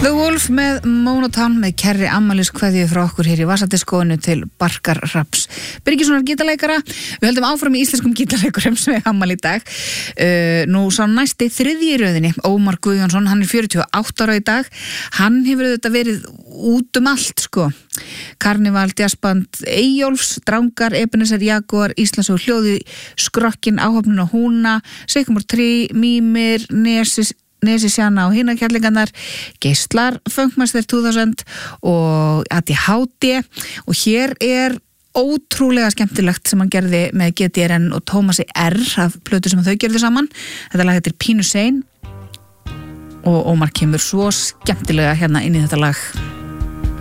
The Wolf með Monotone með kærri afmæliskveðju frá okkur hér í Vasadiskóinu til Barkar Hrafns Birgissonar gítarleikara. Við höldum áfram í íslenskum gítarleikurum sem er afmæli í dag. Nú sá næsti þriðji í röðinni, Ómar Guðjónsson, hann er 48 ára í dag. Hann hefur auðvitað verið út allt sko. Karnival, jazzband Eyjólfs, Drangar, Ebenezer, Jaguar, Íslandsögur hljóði, Skrokkin, Áhöfnin á Húna, Sykumor 3, Mímir, Nesi Sjana og hina kærlingarnar, Geislar, Funkmaster 2000 og ADHD og hér er ótrúlega skemmtilegt sem hann gerði með GTRN og Tómasi R af plötu sem þau gerðu saman. Þetta lag heitir Pínu Sein og Ómar kemur svo skemmtilega hérna inn í þetta lag.